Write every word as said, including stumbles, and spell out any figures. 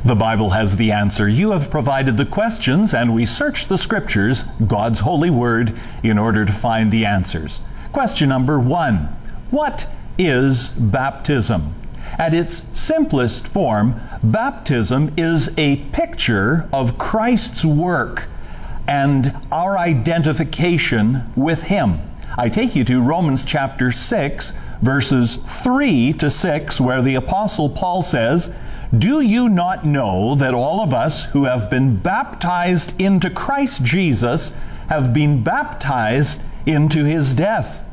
The Bible has the answer. You have provided the questions, and we search the Scriptures, God's holy word, in order to find the answers. Question number one: what is baptism? At its simplest form, baptism is a picture of Christ's work and our identification with Him. I take you to Romans chapter six, verses three to six, where the Apostle Paul says, "Do you not know that all of us who have been baptized into Christ Jesus have been baptized into His death?